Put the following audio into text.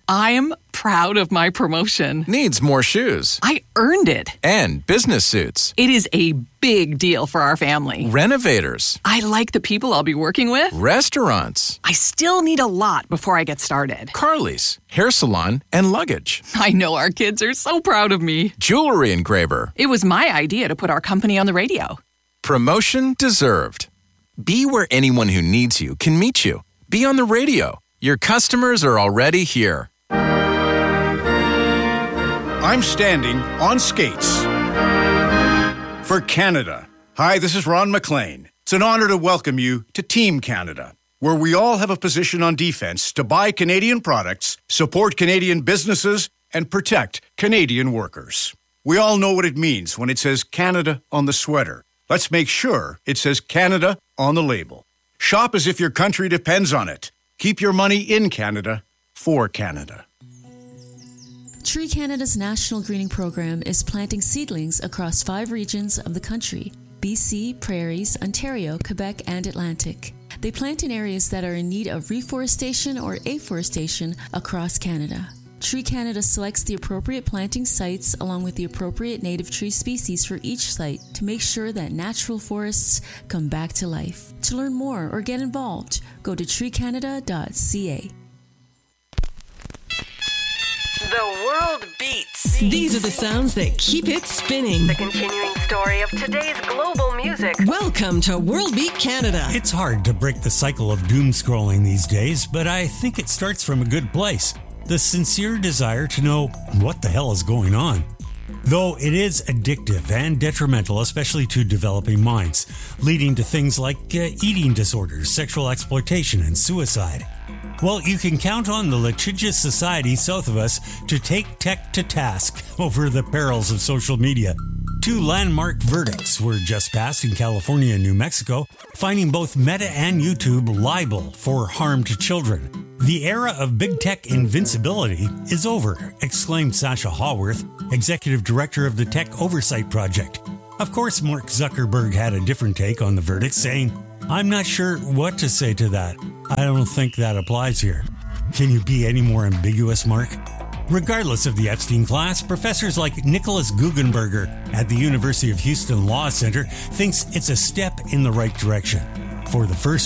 I'm proud of my promotion. Needs more shoes. I earned it. And business suits. It is a big deal for our family. Renovators. I like the people I'll be working with. Restaurants. I still need a lot before I get started. Carly's, hair salon, and luggage. I know our kids are so proud of me. Jewelry engraver. It was my idea to put our company on the radio. Promotion deserved. Be where anyone who needs you can meet you. Be on the radio. Your customers are already here. I'm standing on skates for Canada. Hi, this is Ron McLean. It's an honor to welcome you to Team Canada, where we all have a position on defense to buy Canadian products, support Canadian businesses, and protect Canadian workers. We all know what it means when it says Canada on the sweater. Let's make sure it says Canada on the label. Shop as if your country depends on it. Keep your money in Canada for Canada. Tree Canada's National Greening Program is planting seedlings across 5 regions of the country: BC, Prairies, Ontario, Quebec, and Atlantic. They plant in areas that are in need of reforestation or afforestation across Canada. Tree Canada selects the appropriate planting sites along with the appropriate native tree species for each site to make sure that natural forests come back to life. To learn more or get involved, go to treecanada.ca. The world beats. These are the sounds that keep it spinning. The continuing story of today's global music. Welcome to World Beat Canada. It's hard to break the cycle of doom scrolling these days, but I think it starts from a good place. The sincere desire to know what the hell is going on. Though it is addictive and detrimental, especially to developing minds, leading to things like eating disorders, sexual exploitation, and suicide. Well, you can count on the litigious society south of us to take tech to task over the perils of social media. 2 landmark verdicts were just passed in California and New Mexico, finding both Meta and YouTube liable for harm to children. The era of big tech invincibility is over, exclaimed Sasha Haworth, executive director of the Tech Oversight Project. Of course, Mark Zuckerberg had a different take on the verdict, saying, "I'm not sure what to say to that. I don't think that applies here." Can you be any more ambiguous, Mark? Regardless of the Epstein class, professors like Nicholas Guggenberger at the University of Houston Law Center thinks it's a step in the right direction. For the first